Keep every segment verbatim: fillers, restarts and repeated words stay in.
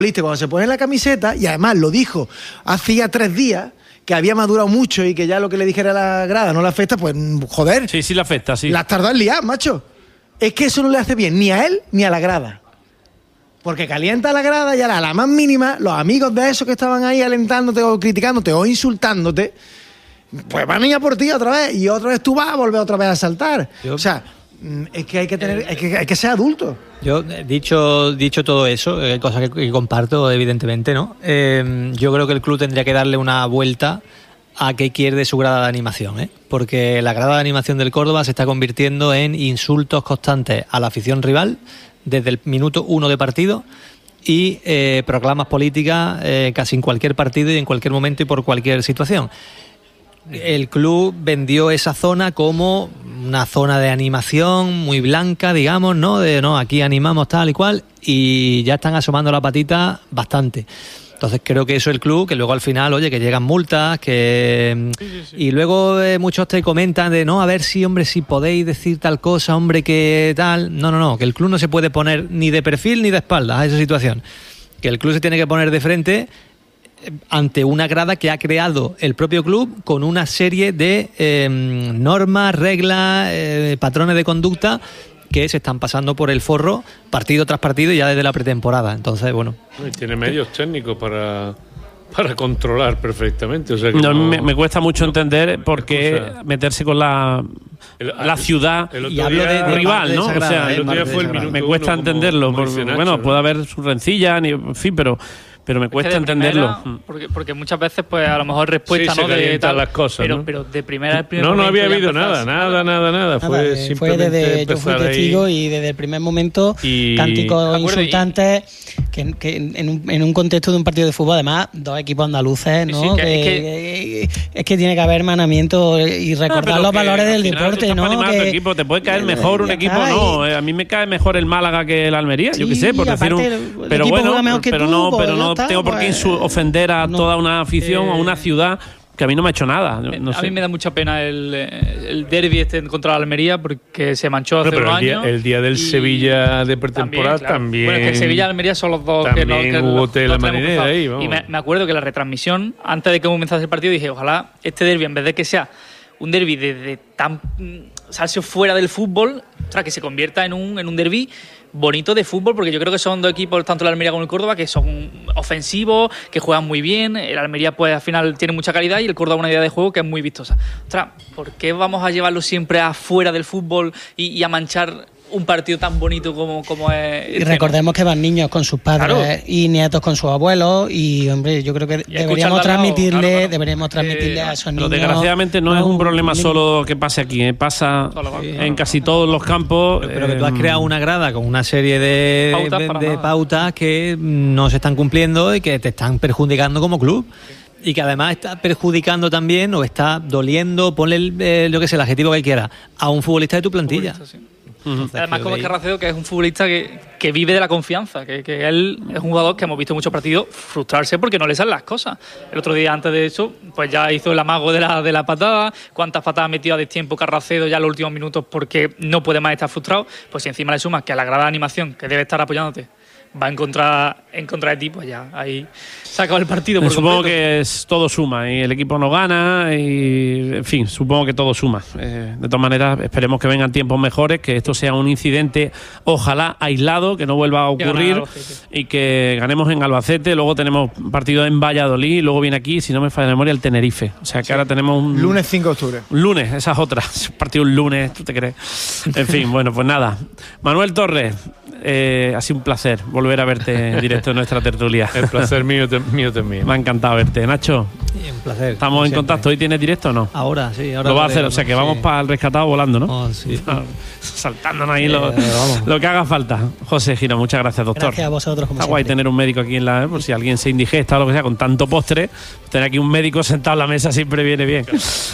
cuando se pone la camiseta, y además lo dijo hacía tres días, que había madurado mucho y que ya lo que le dijera la grada no le afecta, pues joder. Sí, sí le afecta, sí. Las tardó en liar, macho. Es que eso no le hace bien ni a él ni a la grada. Porque calienta a la grada y a la, a la más mínima, los amigos de esos que estaban ahí alentándote o criticándote o insultándote, pues van a ir a por ti otra vez y otra vez tú vas a volver otra vez a saltar. Yo, o sea, es que hay que tener, hay que, hay que ser adulto. Yo, dicho, dicho todo eso, eh, cosa que, que comparto evidentemente, ¿no? Eh, yo creo que el club tendría que darle una vuelta a qué quiere de su grada de animación, ¿eh? Porque la grada de animación del Córdoba se está convirtiendo en insultos constantes a la afición rival desde el minuto uno de partido y eh, proclamas políticas eh, casi en cualquier partido y en cualquier momento y por cualquier situación. El club vendió esa zona como una zona de animación muy blanca, digamos, ¿no? De no, aquí animamos tal y cual, y ya están asomando la patita bastante. Entonces creo que eso el club, que luego al final, oye, que llegan multas, que sí, sí, sí. Y luego eh, muchos te comentan de no, a ver si, hombre, si podéis decir tal cosa, hombre, que tal. No, no, no, que el club no se puede poner ni de perfil ni de espaldas a esa situación. Que el club se tiene que poner de frente ante una grada que ha creado el propio club con una serie de eh, normas, reglas, eh, patrones de conducta que se están pasando por el forro partido tras partido y ya desde la pretemporada. Entonces, bueno. Y tiene medios técnicos para, para controlar perfectamente. O sea que no, no, me, me cuesta mucho entender por qué meterse con la, el, la ciudad el, el y hablo de, de rival, de ¿no? Grada, o sea, el otro día fue el minuto me cuesta entenderlo. Porque, Nacho, bueno, ¿no? puede haber su rencilla, ni, en fin, pero... pero me cuesta es que entenderlo. Primera, porque, porque muchas veces, pues a lo mejor respuesta, sí, ¿no? se de tal, las cosas, pero, ¿no? pero de primera al primer No, no había habido empezás, nada, nada, nada, nada. Fue nada, simplemente fue desde, yo fui testigo ahí. Y desde el primer momento Y... cánticos insultantes que, que en, un, en un contexto de un partido de fútbol, además dos equipos andaluces, ¿no? Sí, sí, que, que, es, que... es que tiene que haber manamiento y recordar no, los valores del deporte, ¿no? Que, tu equipo, te puede caer mejor un equipo, no. Y... A mí me cae mejor el Málaga que el Almería, sí, yo qué sé, por decir un. Pero bueno, pero tú, no, pues, pero no está, tengo por qué pues, ofender a no, toda una afición o eh, una ciudad que a mí no me ha hecho nada. No a sé. mí me da mucha pena el, el derbi este contra la Almería porque se manchó hace pero unos el día, años. El día del Sevilla de pretemporada también. Claro. también Bueno, es que el Sevilla y Almería son los dos también que, no, que hubo tela marinera ahí, vamos. Y me, me acuerdo que la retransmisión, antes de que comenzase el partido, dije, ojalá este derbi, en vez de que sea un derbi de, de tan salseo fuera del fútbol, o sea, que se convierta en un, en un derbi bonito de fútbol, porque yo creo que son dos equipos, tanto la Almería como el Córdoba, que son ofensivos, que juegan muy bien. El Almería, pues al final tiene mucha calidad y el Córdoba una idea de juego que es muy vistosa. Ostras, ¿por qué vamos a llevarlo siempre afuera del fútbol y, y a manchar un partido tan bonito como, como es? Y recordemos que van niños con sus padres, claro, y nietos con sus abuelos, y hombre, yo creo que y deberíamos transmitirle, claro, claro, deberíamos transmitirle eh, a esos niños. Pero desgraciadamente no, no es un problema solo que pase aquí, ¿eh? Pasa sí, en casi todos los campos. Pero, pero que tú has creado una grada con una serie de pautas, de, de pautas que no se están cumpliendo y que te están perjudicando como club. Y que además está perjudicando también o está doliendo, ponle el, eh, lo que sea, el adjetivo que quiera, a un futbolista de tu plantilla. Futbolista, sí. Uh-huh. Además, como es Carracedo, que es un futbolista que, que vive de la confianza, que, que él es un jugador que hemos visto en muchos partidos frustrarse porque no le salen las cosas. El otro día, antes de eso, pues ya hizo el amago de la, de la patada. ¿Cuántas patadas metió a destiempo Carracedo ya en los últimos minutos porque no puede más estar frustrado? Pues si encima le sumas que a la grada de animación, que debe estar apoyándote, va en contra, en contra de ti, pues ya ahí se acaba el partido. Por supongo completo. que es, todo suma y el equipo no gana y, en fin, supongo que todo suma. Eh, de todas maneras, esperemos que vengan tiempos mejores, que esto sea un incidente, ojalá aislado, que no vuelva a ocurrir y que ganemos en Albacete. Luego tenemos partido en Valladolid, luego viene aquí, si no me falla la memoria, el Tenerife. O sea que sí, ahora tenemos un lunes cinco de octubre. Un lunes, esa es otra. Partido un lunes, ¿tú te crees? En fin, bueno, pues nada. Manuel Torres, eh, ha sido un placer volver a verte en directo en nuestra tertulia. El placer mío, te, mío también. Me ha encantado verte, Nacho. Sí, un placer. Estamos en siempre. Contacto. ¿Hoy tienes directo o no? Ahora, sí. Ahora lo va a hacer, o sea que sí, vamos para el rescatado volando, ¿no? Oh, sí. Saltándonos ahí eh, lo, vamos. Lo que haga falta. José Giro, muchas gracias, doctor. Gracias a vosotros, como Está guay tener un médico aquí en la... por si alguien se indigesta o lo que sea, con tanto postre, tener aquí un médico sentado en la mesa siempre viene bien.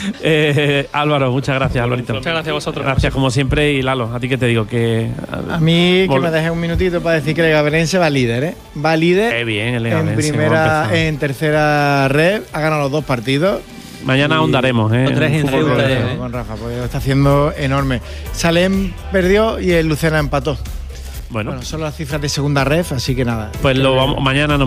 eh, Álvaro, muchas gracias, Alvarito. Muchas gracias a vosotros. Gracias como siempre. Y Lalo, a ti que te digo que... A mí que me dejes un minutito para decir que el Legabenense va líder, ¿eh? Va líder. Qué bien, el en primera, en tercera red, ha ganado los dos partidos. Mañana y ahondaremos, ¿eh? Tres en Ceuta, eh. Con Rafa, porque lo está haciendo enorme. Salem perdió y el Lucena empató. Bueno, bueno, son las cifras de segunda ref, así que nada. Pues lo vamos, mañana nos